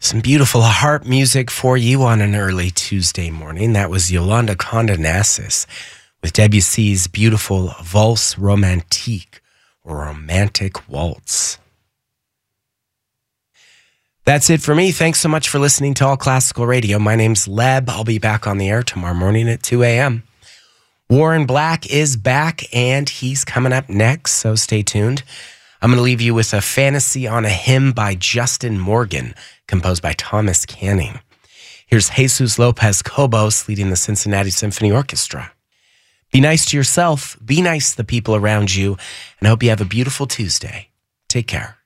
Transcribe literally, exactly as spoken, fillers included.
Some beautiful harp music for you on an early Tuesday morning. That was Yolanda Condonassis with Debussy's beautiful Valse Romantique, or Romantic Waltz. That's it for me. Thanks so much for listening to All Classical Radio. My name's Leb. I'll be back on the air tomorrow morning at two a.m. Warren Black is back, and he's coming up next, so stay tuned. I'm going to leave you with a fantasy on a hymn by Justin Morgan, composed by Thomas Canning. Here's Jesus Lopez Cobos leading the Cincinnati Symphony Orchestra. Be nice to yourself, be nice to the people around you, and I hope you have a beautiful Tuesday. Take care.